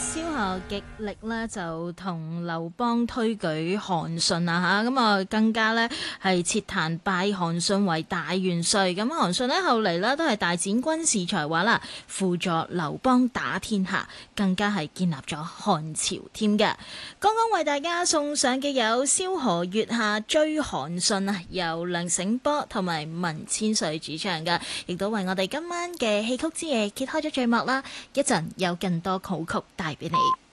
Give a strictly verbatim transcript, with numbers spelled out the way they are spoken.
蕭何極力咧就同劉邦推舉韓信啊嚇，咁啊更加咧係設壇拜韓信為大元帥。咁韓信呢後嚟呢都係大展軍事才華啦，輔助劉邦打天下，更加係建立咗漢朝添嘅。剛剛為大家送上嘅有蕭何月下追韓信啊，由梁醒波同埋文千歲主唱嘅，亦都為我哋今晚嘅戲曲之夜揭開咗序幕啦。一陣有更多好曲帶俾你。